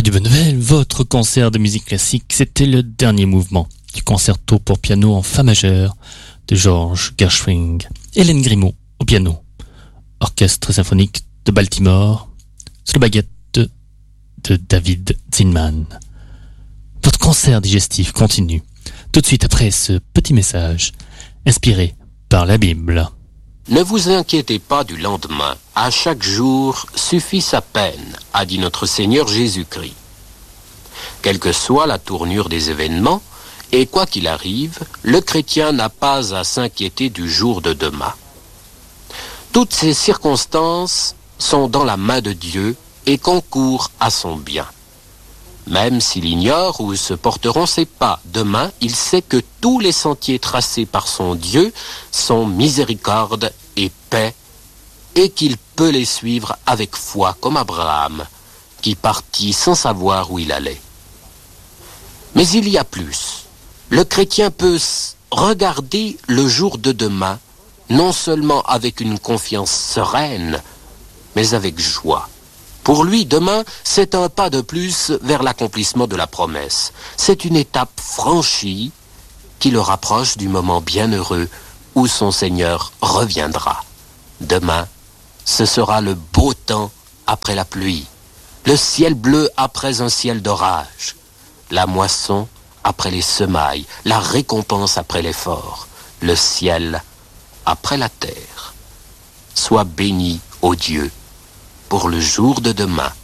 Radio Bonne Nouvelle, votre concert de musique classique, c'était le dernier mouvement du concerto pour piano en fa majeur de George Gershwin. Hélène Grimaud au piano. Orchestre symphonique de Baltimore, sous la baguette de David Zinman. Votre concert digestif continue tout de suite après ce petit message inspiré par la Bible. Ne vous inquiétez pas du lendemain. À chaque jour suffit sa peine, a dit notre Seigneur Jésus-Christ. Quelle que soit la tournure des événements, et quoi qu'il arrive, le chrétien n'a pas à s'inquiéter du jour de demain. Toutes ces circonstances sont dans la main de Dieu et concourent à son bien. Même s'il ignore où se porteront ses pas, demain, il sait que tous les sentiers tracés par son Dieu sont miséricorde et paix, et qu'il peut les suivre avec foi comme Abraham, qui partit sans savoir où il allait. Mais il y a plus. Le chrétien peut regarder le jour de demain, non seulement avec une confiance sereine, mais avec joie. Pour lui, demain, c'est un pas de plus vers l'accomplissement de la promesse. C'est une étape franchie qui le rapproche du moment bienheureux où son Seigneur reviendra. Demain, ce sera le beau temps après la pluie, le ciel bleu après un ciel d'orage, la moisson après les semailles, la récompense après l'effort, le ciel après la terre. Sois béni, ô Dieu, pour le jour de demain.